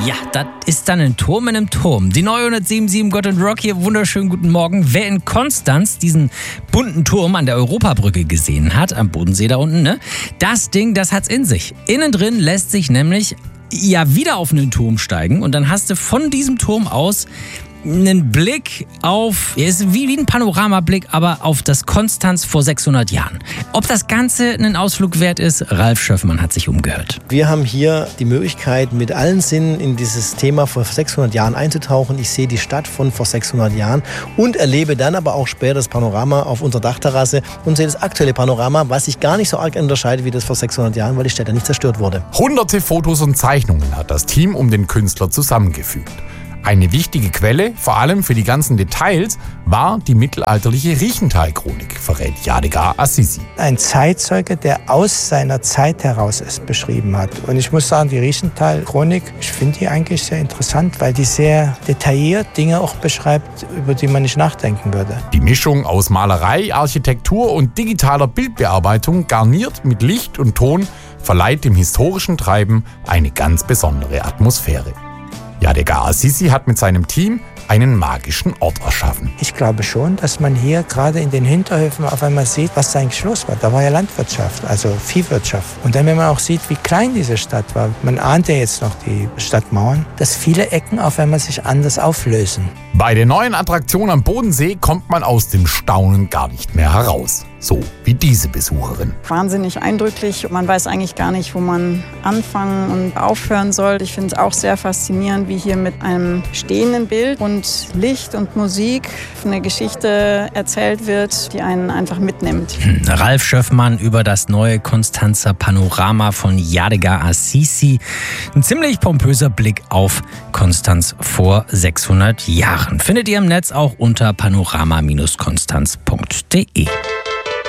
Ja, das ist dann ein Turm in einem Turm. Die neue 107.7 Gott und Rock hier, wunderschönen guten Morgen. Wer in Konstanz diesen bunten Turm an der Europabrücke gesehen hat, am Bodensee da unten, ne? Das Ding, das hat's in sich. Innen drin lässt sich nämlich wieder auf einen Turm steigen und dann hast du von diesem Turm aus einen Blick auf, ist wie ein Panoramablick, aber auf das Konstanz vor 600 Jahren. Ob das Ganze einen Ausflug wert ist, Ralf Schöffmann hat sich umgehört. Wir haben hier die Möglichkeit, mit allen Sinnen in dieses Thema vor 600 Jahren einzutauchen. Ich sehe die Stadt von vor 600 Jahren und erlebe dann aber auch später das Panorama auf unserer Dachterrasse und sehe das aktuelle Panorama, was sich gar nicht so arg unterscheidet wie das vor 600 Jahren, weil die Stadt ja nicht zerstört wurde. Hunderte Fotos und Zeichnungen hat das Team um den Künstler zusammengefügt. Eine wichtige Quelle, vor allem für die ganzen Details, war die mittelalterliche Riechenthal-Chronik, verrät Yadigar Assisi. Ein Zeitzeuge, der aus seiner Zeit heraus es beschrieben hat. Und ich muss sagen, die Riechenthal-Chronik, ich finde die eigentlich sehr interessant, weil die sehr detailliert Dinge auch beschreibt, über die man nicht nachdenken würde. Die Mischung aus Malerei, Architektur und digitaler Bildbearbeitung, garniert mit Licht und Ton, verleiht dem historischen Treiben eine ganz besondere Atmosphäre. Yadigar Assisi hat mit seinem Team einen magischen Ort erschaffen. Ich glaube schon, dass man hier gerade in den Hinterhöfen auf einmal sieht, was da eigentlich los war. Da war ja Landwirtschaft, also Viehwirtschaft. Und dann, wenn man auch sieht, wie klein diese Stadt war, man ahnt ja jetzt noch die Stadtmauern, dass viele Ecken auf einmal sich anders auflösen. Bei der neuen Attraktion am Bodensee kommt man aus dem Staunen gar nicht mehr heraus. So wie diese Besucherin. Wahnsinnig eindrücklich. Man weiß eigentlich gar nicht, wo man anfangen und aufhören soll. Ich finde es auch sehr faszinierend, wie hier mit einem stehenden Bild und Licht und Musik eine Geschichte erzählt wird, die einen einfach mitnimmt. Ralf Schöffmann über das neue Konstanzer Panorama von Yadigar Assisi. Ein ziemlich pompöser Blick auf Konstanz vor 600 Jahren. Findet ihr im Netz auch unter panorama-konstanz.de.